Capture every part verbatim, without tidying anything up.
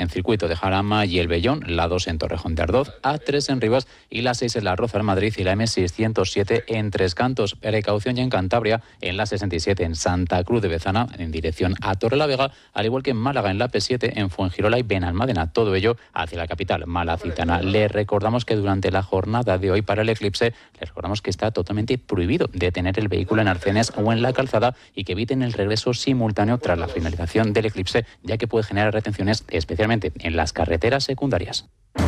en Circuito de Jarama y El Vellón, la dos en Torrejón de Ardoz, A tres en Rivas y la seis en La Roza en Madrid y la eme seiscientos siete en Tres Cantos. Precaución ya en Cantabria, en la sesenta y siete en Santa Cruz de Bezana, en dirección a Torrelavega, al igual que en Málaga, en la pe siete, en Fuengirola y Benalmádena, todo ello hacia la capital malacitana. Le recordamos que durante la jornada de hoy para el eclipse, le recordamos que está totalmente prohibido detener el vehículo en arcenes o en la calzada y que eviten el regreso simultáneo tras la finalización del eclipse, ya que puede generar retenciones, especialmente en las carreteras secundarias.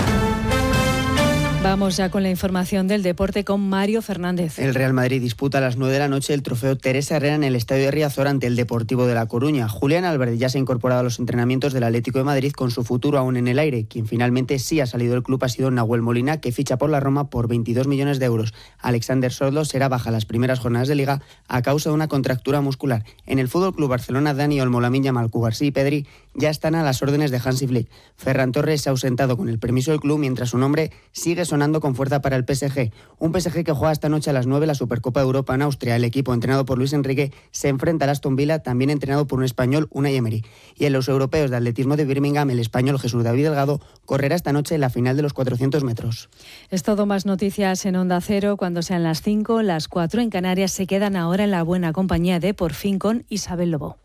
Vamos ya con la información del deporte con Mario Fernández. El Real Madrid disputa a las nueve de la noche el trofeo Teresa Herrera en el Estadio de Riazor ante el Deportivo de La Coruña. Julián Álvarez ya se ha incorporado a los entrenamientos del Atlético de Madrid con su futuro aún en el aire. Quien finalmente sí ha salido del club ha sido Nahuel Molina, que ficha por la Roma por veintidós millones de euros. Alexander Sordo será baja las primeras jornadas de Liga a causa de una contractura muscular. En el Fútbol Club Barcelona, Dani Olmo, Lamine Yamal, Cubarsí y Pedri ya están a las órdenes de Hansi Flick. Ferran Torres se ha ausentado con el permiso del club, mientras su nombre sigue sonando con fuerza para el P S G. Un P S G que juega esta noche a las nueve la Supercopa de Europa en Austria. El equipo entrenado por Luis Enrique se enfrenta al Aston Villa, también entrenado por un español, Unai Emery. Y en los europeos de atletismo de Birmingham, el español Jesús David Delgado correrá esta noche en la final de los cuatrocientos metros. Es todo, más noticias en Onda Cero cuando sean las cinco, las cuatro en Canarias. Se quedan ahora en la buena compañía de Por Fin con Isabel Lobo.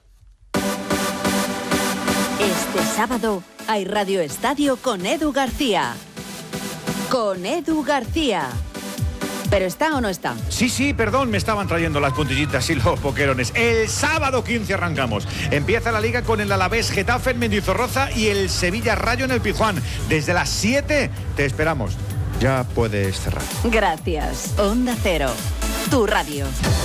Este sábado hay Radio Estadio con Edu García. Con Edu García. ¿Pero está o no está? Sí, sí, perdón, me estaban trayendo las puntillitas y los boquerones. El sábado quince arrancamos. Empieza la Liga con el Alavés Getafe en Mendizorroza y el Sevilla Rayo en el Pizjuán. Desde las siete te esperamos. Ya puedes cerrar. Gracias. Onda Cero, tu radio.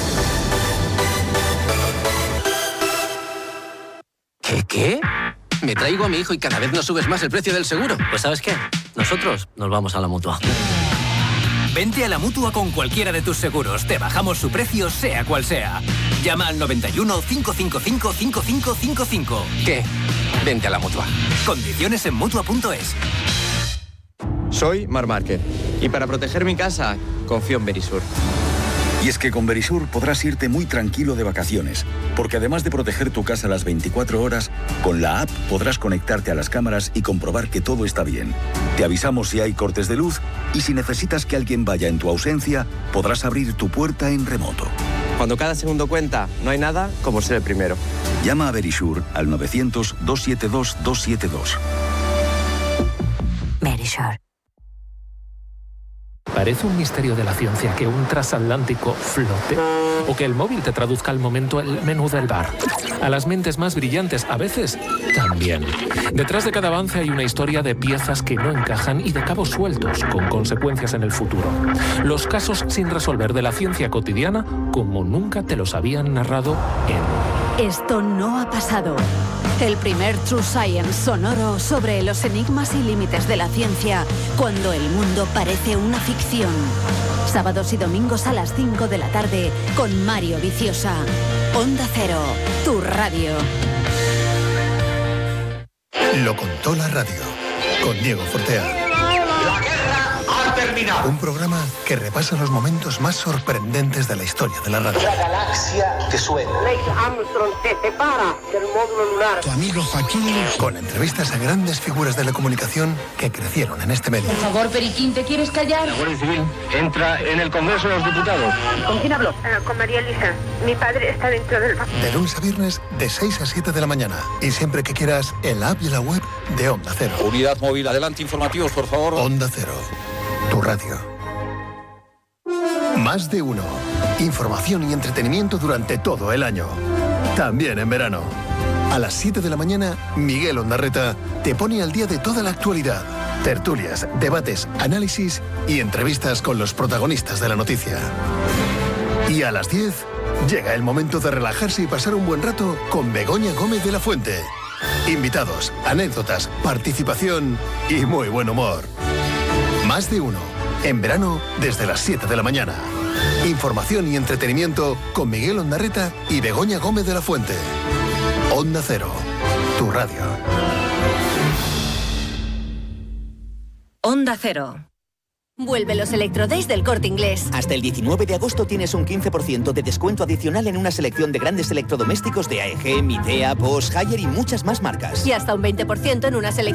¿Qué, qué? Me traigo a mi hijo y cada vez nos subes más el precio del seguro. Pues ¿sabes qué? Nosotros nos vamos a la Mutua. Vente a la Mutua con cualquiera de tus seguros. Te bajamos su precio, sea cual sea. Llama al noventa y uno, cinco cinco cinco, cinco cinco cinco cinco. ¿Qué? Vente a la Mutua. Condiciones en Mutua punto es. Soy Mar Márquez y para proteger mi casa confío en Verisur. Y es que con Verisur podrás irte muy tranquilo de vacaciones, porque además de proteger tu casa las veinticuatro horas, con la app podrás conectarte a las cámaras y comprobar que todo está bien. Te avisamos si hay cortes de luz y si necesitas que alguien vaya en tu ausencia, podrás abrir tu puerta en remoto. Cuando cada segundo cuenta, no hay nada como ser el primero. Llama a Verisur al novecientos, doscientos setenta y dos, doscientos setenta y dos. Verisur. Parece un misterio de la ciencia que un transatlántico flote o que el móvil te traduzca al momento el menú del bar. A las mentes más brillantes, a veces, también. Detrás de cada avance hay una historia de piezas que no encajan y de cabos sueltos, con consecuencias en el futuro. Los casos sin resolver de la ciencia cotidiana como nunca te los habían narrado en... Esto no ha pasado. El primer True Science sonoro sobre los enigmas y límites de la ciencia cuando el mundo parece una ficción. Sábados y domingos a las cinco de la tarde con Mario Viciosa. Onda Cero, tu radio. Lo contó la radio con Diego Fortea. La guerra ha terminado. Un programa que repasa los momentos más sorprendentes de la historia de la radio. La galaxia que suena. Neil Armstrong se separa del módulo lunar. Tu amigo Joaquín. Con entrevistas a grandes figuras de la comunicación que crecieron en este medio. Por favor, Periquín, ¿te quieres callar? La Guardia Civil entra en el Congreso de los Diputados. ¿Con quién habló? Uh, con María Elisa. Mi padre está dentro del... De lunes a viernes, de seis a siete de la mañana. Y siempre que quieras, en la app y la web de Onda Cero. Unidad móvil, adelante, informativos, por favor. Onda Cero, tu radio. Más de uno. Información y entretenimiento durante todo el año. También en verano. A las siete de la mañana, Miguel Ondarreta te pone al día de toda la actualidad. Tertulias, debates, análisis y entrevistas con los protagonistas de la noticia. Y a las diez, llega el momento de relajarse y pasar un buen rato con Begoña Gómez de la Fuente. Invitados, anécdotas, participación y muy buen humor. Más de uno. En verano, desde las siete de la mañana. Información y entretenimiento con Miguel Ondarreta y Begoña Gómez de la Fuente. Onda Cero, tu radio. Onda Cero. Vuelve los Electrodays del Corte Inglés. Hasta el diecinueve de agosto tienes un quince por ciento de descuento adicional en una selección de grandes electrodomésticos de A E G, Midea, Bosch, Haier y muchas más marcas. Y hasta un veinte por ciento en una selección